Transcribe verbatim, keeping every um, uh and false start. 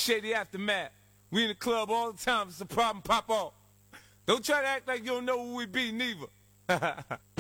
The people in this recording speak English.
Shady Aftermath. We in the club all the time. It's a problem, pop off. Don't try to act like you don't know who we be, neither.